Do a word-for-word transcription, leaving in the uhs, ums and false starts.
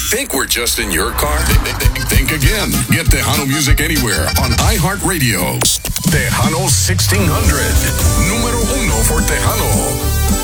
Think we're just in your car? Think again. Get Tejano music anywhere on iHeartRadio. Tejano sixteen hundred. Número uno for Tejano.